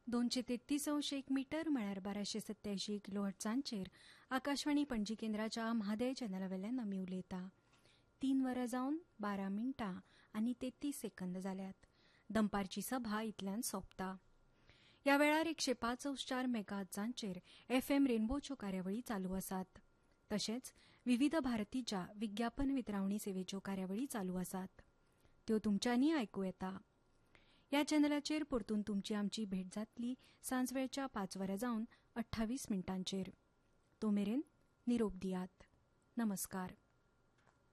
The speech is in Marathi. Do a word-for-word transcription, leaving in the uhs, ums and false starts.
दोनशे तेत्तीस अंश एक मीटर म्हळ्यार बाराशे सत्यायंशी किलोहर्ट्झांचेर आकाशवाणी पणजी केंद्राच्या म्हादय चॅनलावेल्यान आमी उलयता. तीन वरां जावन बारा मिनटां आनी तेत्तीस सेकंद जाल्यात. दनपारची सभा इतल्यान सोंपता. ह्या वेळार एकशे पाच अंश चार मेगाहर्ट्झांचेर एफएम रेनबोच्यो कार्यावळी चालू आसात. तशेंच विविध भारतीच्या विज्ञापन वितरावणी सेवेच्यो कार्यावळी चालू आसात. त्यो तुमच्यांनी आयकूं येता. ह्या चॅनलाचेर परतून तुमची आमची भेट जातली सांजवेळच्या पांच वरां जावन अठ्ठावीस मिनटांचेर. तो मेरेन निरोप दियात. नमस्कार.